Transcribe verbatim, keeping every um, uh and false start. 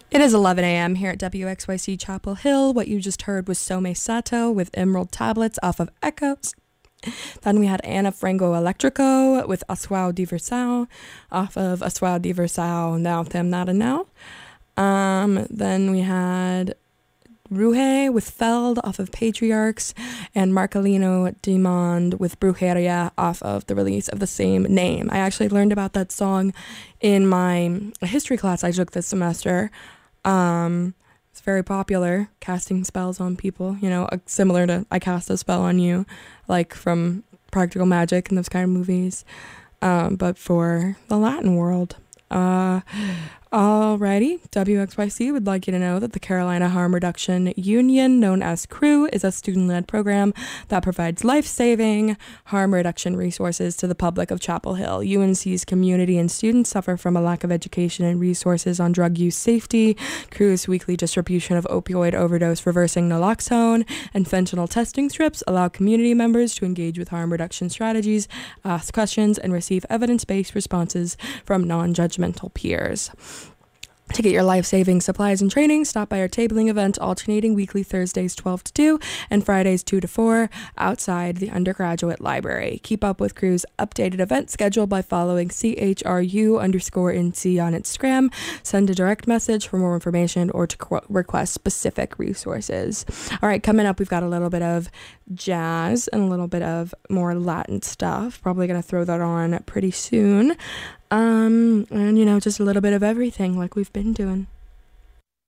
It is eleven a.m. here at W X Y C Chapel Hill. What you just heard was Some Sato with Emerald Tablets off of Echoes. Then we had Anna Frango Electrico with Aswao Diversao off of Aswao Diversao Now Them Nada Now. Um, then we had Ruhe with Feld off of Patriarchs, and Marcelino Dimond with Brujeria off of the release of the same name. I actually learned about that song in my history class I took this semester. Um, it's very popular, casting spells on people, you know, uh, similar to I Cast a Spell on You, like from Practical Magic and those kind of movies, um, but for the Latin world. Uh, alrighty, W X Y C would like you to know that the Carolina Harm Reduction Union, known as CREW, is a student-led program that provides life-saving harm reduction resources to the public of Chapel Hill. U N C's community and students suffer from a lack of education and resources on drug use safety. CREW's weekly distribution of opioid overdose reversing naloxone and fentanyl testing strips allow community members to engage with harm reduction strategies, ask questions, and receive evidence-based responses from non-judgmental peers. To get your life-saving supplies and training, stop by our tabling event alternating weekly Thursdays twelve to two and Fridays two to four outside the undergraduate library. Keep up with CREW's updated event schedule by following C H R U underscore N C on Instagram. Send a direct message for more information or to qu- request specific resources. All right, coming up, we've got a little bit of jazz and a little bit of more Latin stuff. Probably going to throw that on pretty soon. Um, and, you know, just a little bit of everything like we've been doing.